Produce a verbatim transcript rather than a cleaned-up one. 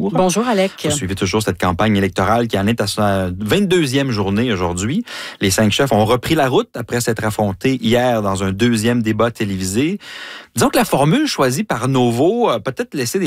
bonjour. Bonjour, Alec. Vous suivez toujours cette campagne électorale qui en est à sa vingt-deuxième journée aujourd'hui. Les cinq chefs ont repris la route après s'être affrontés hier dans un deuxième débat télévisé. Disons que la formule choisie par Novo a peut-être laissé des